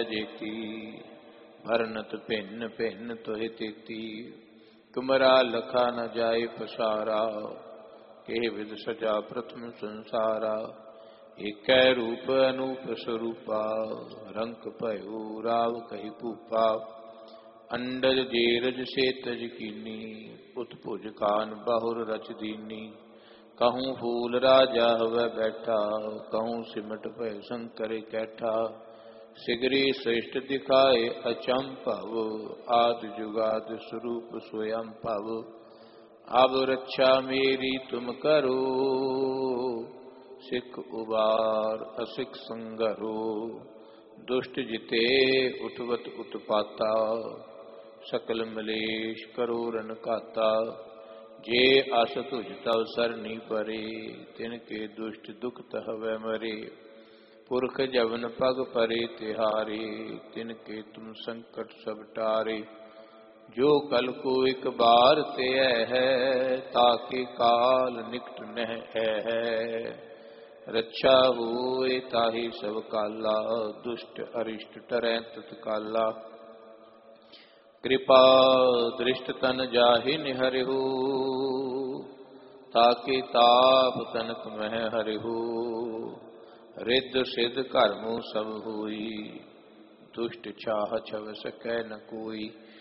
जेती भरनत भिन्न भिन्न तोहि तेती तुमरा लखा न जाए पसारा के विद सजा प्रथम संसारा एक रूप अनूप स्वरूपा रंक भयो राव कही भूपा अंडज जेरज से तज कीनी उत्भुज कान बहुर रच दीनी कहूँ फूल राजा हवै बैठा कहूँ सिमट भय शंकर कैठा सिगरी श्रेष्ठ दिखाए अचंभव आदि जुगाद स्वरूप स्वयं भव अब रक्षा मेरी तुम करो सिख उबार असिख संगरो दुष्ट जिते उठवत उत्पाता सकल मलेश करो रन काता जे अस तुझ तव सरनी परे तिनके दुष्ट दुख हवै मरे पुरख जवन पग परे तिहारे तिनके तुम संकट सब टारे जो कल को एक बार ते है ताके काल निकट नह है रक्षा होए ताहि सब काला दुष्ट अरिष्ट टरै तत्काला कृपा दृष्ट तन जाहि निहरिहु ताके ताप तनक मह हरिहु रिद्ध सिद्ध कर्मु सब हुई दुष्ट चाह छव सकै न कोई